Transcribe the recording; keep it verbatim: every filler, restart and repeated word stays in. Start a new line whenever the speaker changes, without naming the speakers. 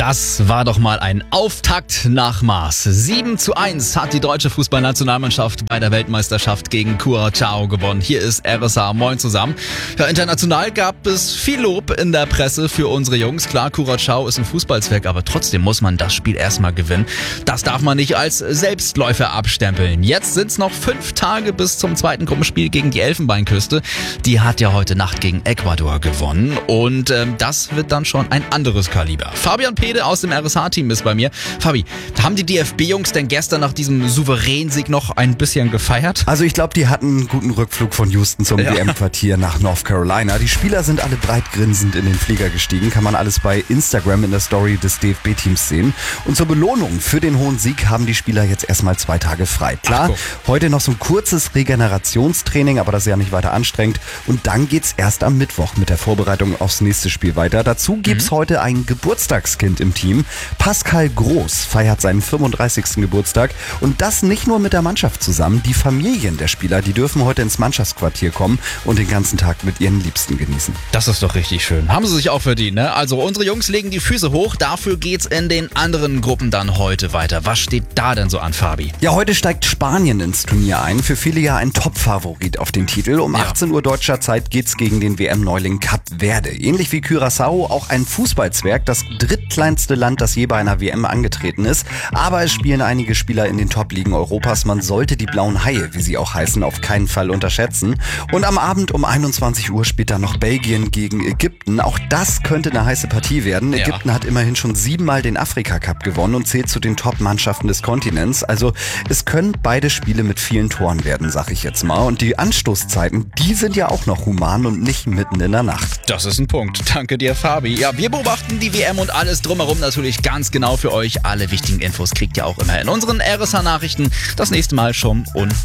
Das war doch mal ein Auftakt nach Maß. sieben zu eins hat die deutsche Fußballnationalmannschaft bei der Weltmeisterschaft gegen Curaçao gewonnen. Hier ist R S A, moin zusammen. Ja, international gab es viel Lob in der Presse für unsere Jungs. Klar, Curaçao ist ein Fußballzweck, aber trotzdem muss man das Spiel erstmal gewinnen. Das darf man nicht als Selbstläufer abstempeln. Jetzt sind es noch fünf Tage bis zum zweiten Gruppenspiel gegen die Elfenbeinküste. Die hat ja heute Nacht gegen Ecuador gewonnen und ähm, das wird dann schon ein anderes Kaliber. Fabian Pede aus dem R S H-Team ist bei mir. Fabi, haben die D F B-Jungs denn gestern nach diesem souveränen Sieg noch ein bisschen gefeiert?
Also ich glaube, die hatten einen guten Rückflug von Houston zum
Ja.
W M-Quartier nach North Carolina. Die Spieler sind alle breit grinsend in den Flieger gestiegen. Kann man alles bei Instagram in der Story des D F B-Teams sehen. Und zur Belohnung für den hohen Sieg haben die Spieler jetzt erstmal zwei Tage frei. Klar,
Ach,
heute noch so ein kurzes Regenerationstraining, aber das ist ja nicht weiter anstrengend. Und dann geht's erst am Mittwoch mit der Vorbereitung aufs nächste Spiel weiter. Dazu gibt's mhm. heute ein Geburtstagskind im Team. Pascal Groß feiert seinen fünfunddreißigsten Geburtstag. Und das nicht nur mit der Mannschaft zusammen. Die Familien der Spieler, die dürfen heute ins Mannschaftsquartier kommen und den ganzen Tag mit ihren Liebsten genießen.
Das ist doch richtig schön. Haben sie sich auch verdient, ne? Also unsere Jungs legen die Füße hoch. Dafür geht's in den anderen Gruppen dann heute weiter. Was steht da denn so an, Fabi?
Ja, heute steigt Spanien ins Turnier ein. Für viele ja ein Top-Favorit auf den Titel. Um
Ja.
achtzehn Uhr deutscher Zeit geht's gegen den W M-Neuling Kap Verde. Ähnlich wie Curaçao auch ein Fußballzwerg, das drittkleinste Land, das je bei einer W M angetreten ist. Aber es spielen einige Spieler in den Top-Ligen Europas. Man sollte die blauen Haie, wie sie auch heißen, auf keinen Fall unterschätzen. Und am Abend um einundzwanzig Uhr spielt dann noch Belgien gegen Ägypten. Auch das könnte eine heiße Partie werden.
Ja.
Ägypten hat immerhin schon siebenmal den Afrika-Cup gewonnen und zählt zu den Top-Mannschaften des Kontinents. Also es können beide Spiele mit vielen Toren werden, sag ich jetzt mal. Und die Anstoßzeiten, die sind ja auch noch human und nicht mitten in der Nacht.
Das ist ein Punkt. Danke dir, Fabi. Ja, wir beobachten die W M und alles drumherum natürlich ganz genau für euch. Alle wichtigen Infos kriegt ihr auch immer in unseren R S H-Nachrichten. Das nächste Mal schon und